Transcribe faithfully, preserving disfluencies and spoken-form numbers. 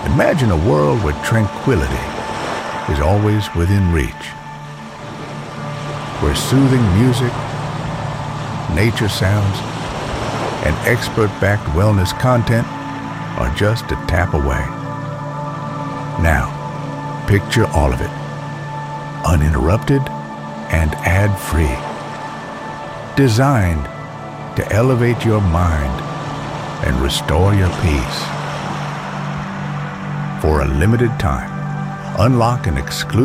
Imagine a world where tranquility is always within reach, where soothing music, nature sounds, and expert-backed wellness content are just a tap away. Now, picture all of it, uninterrupted and ad-free, designed to elevate your mind and restore your peace. For a limited time, unlock an exclusive